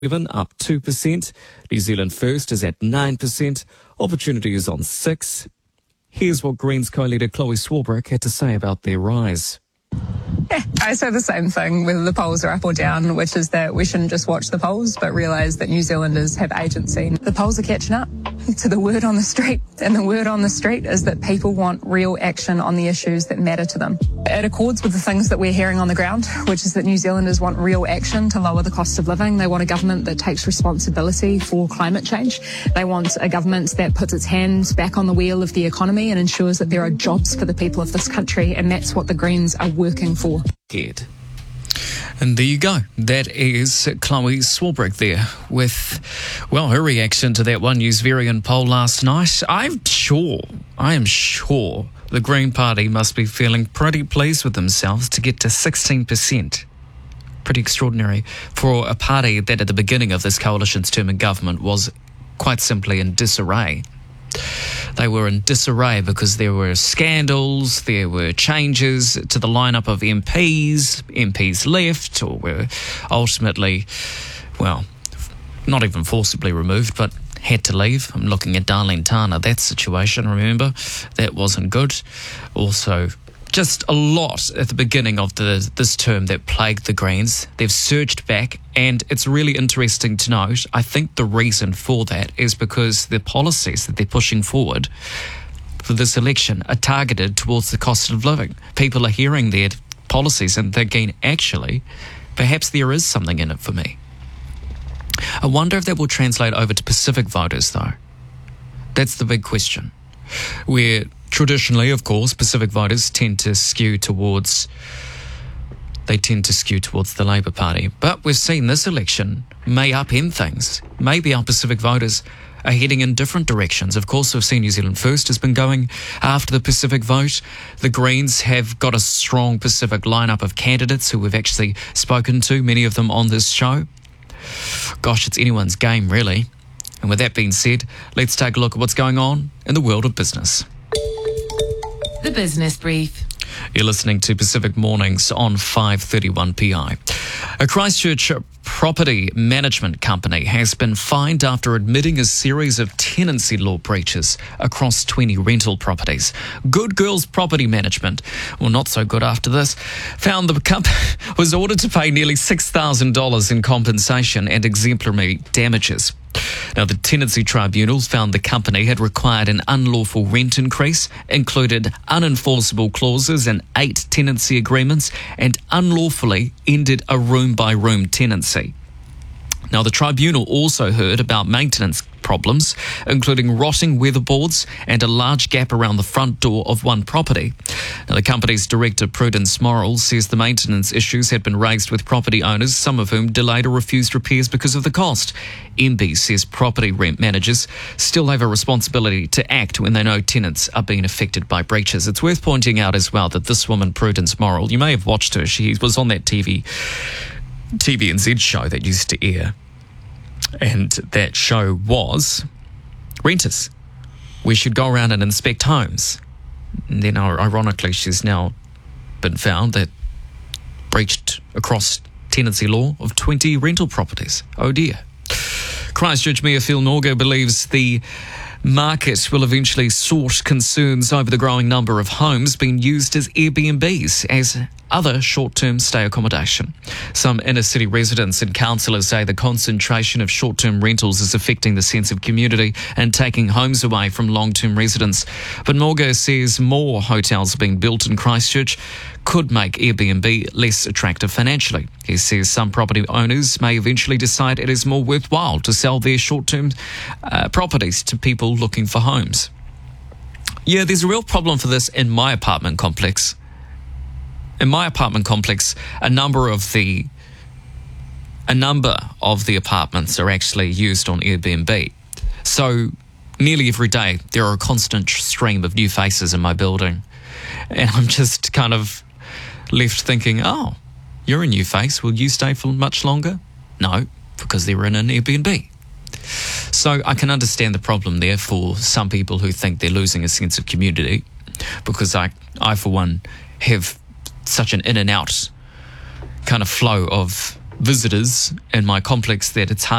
7 up 2%. New Zealand First is at 9%. Opportunity is on 6. Here's what Greens co-leader Chloe Swarbrick had to say about their rise. Yeah, I say the same thing whether the polls are up or down, which is that we shouldn't just watch the polls, but realise that New Zealanders have agency. The polls are catching up to the word on the street, and the word on the street is that people want real action on the issues that matter to them. It accords with the things that we're hearing on the ground, which is that New Zealanders want real action to lower the cost of living. They want a government that takes responsibility for climate change. They want a government that puts its hands back on the wheel of the economy and ensures that there are jobs for the people of this country, and that's what the Greens are working for. Good. And there you go. That is Chloe Swarbrick there with, well, her reaction to that One News Variant poll last night. I am sure the Green Party must be feeling pretty pleased with themselves to get to 16%. Pretty extraordinary for a party that at the beginning of this coalition's term in government was quite simply in disarray. They were in disarray because there were scandals, there were changes to the lineup of MPs. MPs left or were ultimately, well, not even forcibly removed, but had to leave. I'm looking at Darlene Tana, that situation, remember? That wasn't good. Also, just a lot at the beginning of this term that plagued the Greens. They've surged back, and it's really interesting to note. I think the reason for that is because the policies that they're pushing forward for this election are targeted towards the cost of living. People are hearing their policies and thinking, actually, perhaps there is something in it for me. I wonder if that will translate over to Pacific voters, though. That's the big question. Where traditionally, of course, Pacific voters tend to skew towards the Labour Party. But we've seen this election may upend things. Maybe our Pacific voters are heading in different directions. Of course, we've seen New Zealand First has been going after the Pacific vote. The Greens have got a strong Pacific lineup of candidates who we've actually spoken to, many of them on this show. Gosh, it's anyone's game, really. And with that being said, let's take a look at what's going on in the world of business. The Business Brief. You're listening to Pacific Mornings on 531 PI. A Christchurch property management company has been fined after admitting a series of tenancy law breaches across 20 rental properties. Good Girls Property Management, well, not so good after this, found the company was ordered to pay nearly $6,000 in compensation and exemplary damages. Now, the Tenancy Tribunals found the company had required an unlawful rent increase, included unenforceable clauses in 8 tenancy agreements, and unlawfully ended a room-by-room tenancy. Now, the tribunal also heard about maintenance problems, including rotting weatherboards and a large gap around the front door of one property. Now, the company's director, Prudence Morrill, says the maintenance issues had been raised with property owners, some of whom delayed or refused repairs because of the cost. MB says property rent managers still have a responsibility to act when they know tenants are being affected by breaches. It's worth pointing out as well that this woman, Prudence Morrill, you may have watched her. She was on that TVNZ show that used to air. And that show was Renters. We should go around and inspect homes. And then, ironically, she's now been found that breached across tenancy law of 20 rental properties. Oh dear. Christchurch Mayor Phil Norgay believes the market will eventually sort concerns over the growing number of homes being used as Airbnbs as other short-term stay accommodation. Some inner-city residents and councillors say the concentration of short-term rentals is affecting the sense of community and taking homes away from long-term residents. But Norgay says more hotels being built in Christchurch could make Airbnb less attractive financially. He says some property owners may eventually decide it is more worthwhile to sell their short-term properties to people looking for homes. Yeah, there's a real problem for this in my apartment complex. In my apartment complex, a number of the apartments are actually used on Airbnb. So nearly every day there are a constant stream of new faces in my building. And I'm just kind of left thinking, oh, you're a new face. Will you stay for much longer? No, because they're in an Airbnb. So I can understand the problem there for some people who think they're losing a sense of community, because I for one, have such an in and out kind of flow of visitors in my complex that it's hard